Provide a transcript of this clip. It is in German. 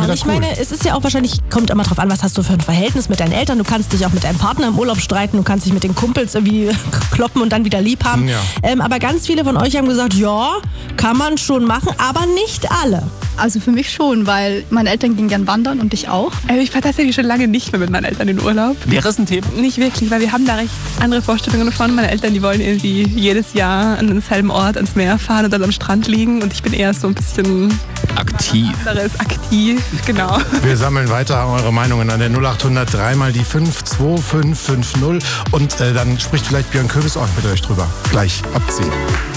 und ich meine, es ist ja auch wahrscheinlich, kommt immer drauf an, was hast du für ein Verhältnis mit deinen Eltern. Du kannst dich auch mit deinem Partner im Urlaub streiten, du kannst dich mit den Kumpels irgendwie kloppen und dann wieder lieb haben. Ja. Aber ganz viele von euch haben gesagt, ja, kann man schon machen, aber nicht alle. Also für mich schon, weil meine Eltern gehen gern wandern und ich auch. Ich fahre tatsächlich schon lange nicht mehr mit meinen Eltern in Urlaub. Wäre es ein Thema? Nicht wirklich, weil wir haben da recht andere Vorstellungen davon. Meine Eltern, die wollen irgendwie jedes Jahr an denselben Ort ans Meer fahren und dann am Strand liegen. Und ich bin eher so ein bisschen aktiv. Aktiv, genau. Wir sammeln weiter eure Meinungen an der 0800 3 mal die 5 2550 und dann spricht vielleicht Björn Köbis auch mit euch drüber. Gleich ab 10.